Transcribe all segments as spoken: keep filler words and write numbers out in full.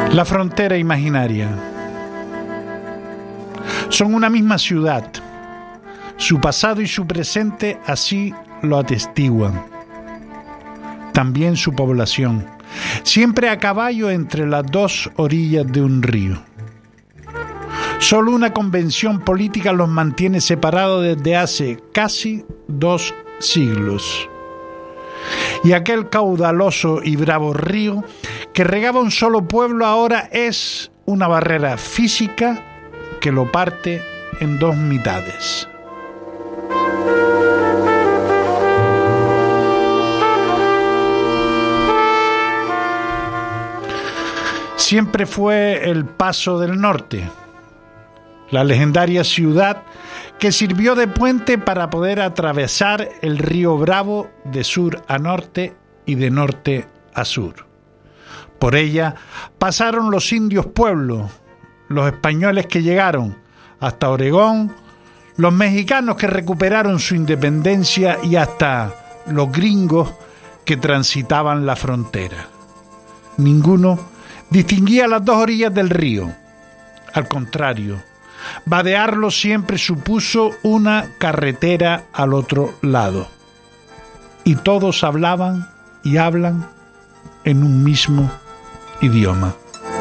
La frontera imaginaria. Son una misma ciudad. Su pasado y su presente así lo atestiguan. También su población, siempre a caballo entre las dos orillas de un río. Solo una convención política los mantiene separados desde hace casi dos siglos. Y aquel caudaloso y bravo río que regaba un solo pueblo ahora es una barrera física que lo parte en dos mitades. Siempre fue el Paso del Norte, la legendaria ciudad que sirvió de puente para poder atravesar el río Bravo de sur a norte y de norte a sur. Por ella pasaron los indios pueblos, los españoles que llegaron hasta Oregón, los mexicanos que recuperaron su independencia y hasta los gringos que transitaban la frontera. Ninguno distinguía las dos orillas del río. Al contrario, vadearlo siempre supuso una carretera al otro lado. Y todos hablaban y hablan en un mismo idioma.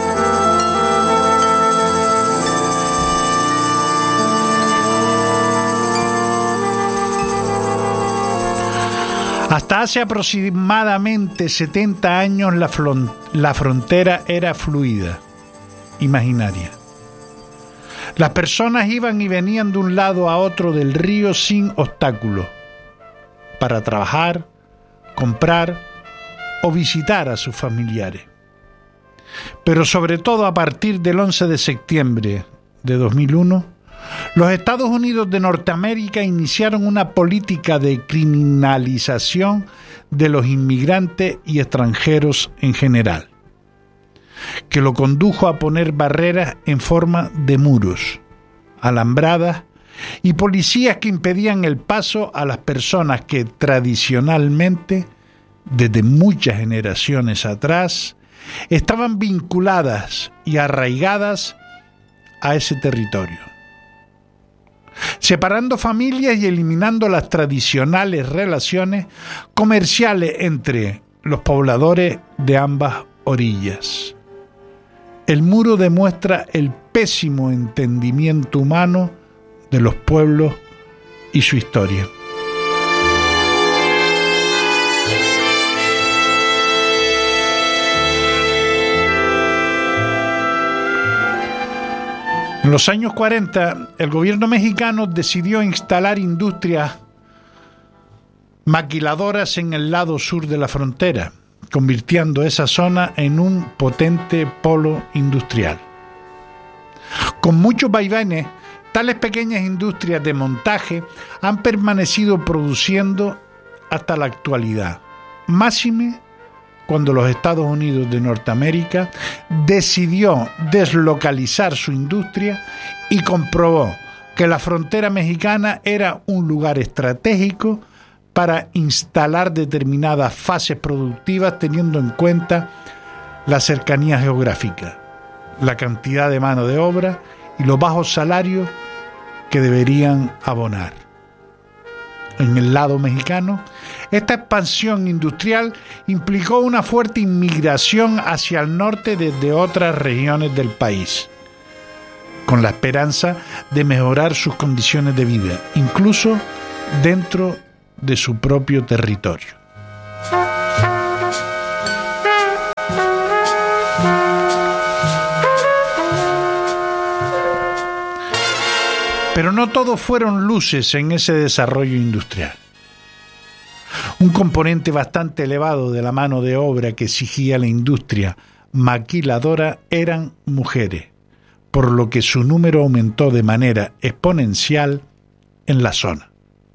Hasta hace aproximadamente setenta años la, front- la frontera era fluida, imaginaria. Las personas iban y venían de un lado a otro del río sin obstáculos, para trabajar, comprar o visitar a sus familiares. Pero sobre todo a partir del once de septiembre de dos mil uno, los Estados Unidos de Norteamérica iniciaron una política de criminalización de los inmigrantes y extranjeros en general, que lo condujo a poner barreras en forma de muros, alambradas y policías que impedían el paso a las personas que tradicionalmente, desde muchas generaciones atrás, estaban vinculadas y arraigadas a ese territorio, separando familias y eliminando las tradicionales relaciones comerciales entre los pobladores de ambas orillas. El muro demuestra el pésimo entendimiento humano de los pueblos y su historia. En los años cuarenta, el gobierno mexicano decidió instalar industrias maquiladoras en el lado sur de la frontera, convirtiendo esa zona en un potente polo industrial. Con muchos vaivenes, tales pequeñas industrias de montaje han permanecido produciendo hasta la actualidad, máxime cuando los Estados Unidos de Norteamérica decidió deslocalizar su industria y comprobó que la frontera mexicana era un lugar estratégico para instalar determinadas fases productivas teniendo en cuenta la cercanía geográfica, la cantidad de mano de obra y los bajos salarios que deberían abonar. En el lado mexicano, esta expansión industrial implicó una fuerte inmigración hacia el norte desde otras regiones del país, con la esperanza de mejorar sus condiciones de vida, incluso dentro de su propio territorio. Pero no todo fueron luces en ese desarrollo industrial. Un componente bastante elevado de la mano de obra que exigía la industria maquiladora eran mujeres, por lo que su número aumentó de manera exponencial en la zona.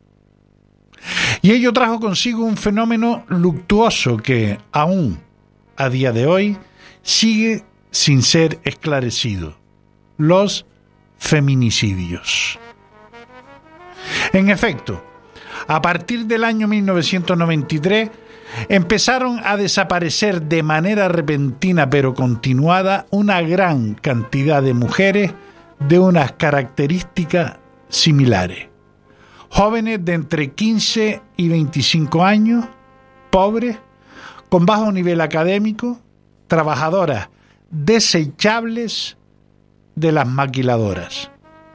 Y ello trajo consigo un fenómeno luctuoso que, aún a día de hoy, sigue sin ser esclarecido: los feminicidios. En efecto, a partir del año mil novecientos noventa y tres empezaron a desaparecer de manera repentina pero continuada una gran cantidad de mujeres de unas características similares. Jóvenes de entre quince y veinticinco años, pobres, con bajo nivel académico, trabajadoras desechables de las maquiladoras.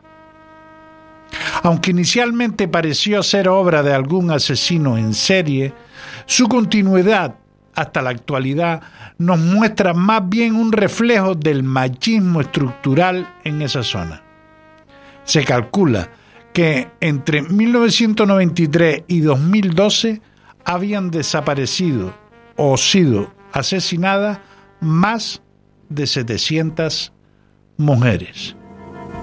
Aunque inicialmente pareció ser obra de algún asesino en serie, su continuidad hasta la actualidad nos muestra más bien un reflejo del machismo estructural en esa zona. Se calcula que entre mil novecientos noventa y tres y dos mil doce habían desaparecido o sido asesinadas más de setecientas mujeres.